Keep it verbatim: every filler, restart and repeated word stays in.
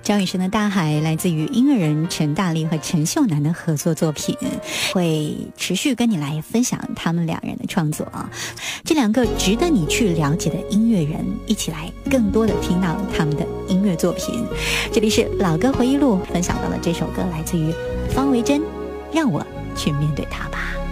张雨生的大海来自于音乐人陈大力和陈秀楠的合作作品，会持续跟你来分享他们两人的创作啊。这两个值得你去了解的音乐人，一起来更多的听到他们的音乐作品。这里是老歌回忆录，分享到了这首歌来自于方维珍，让我去面对它吧。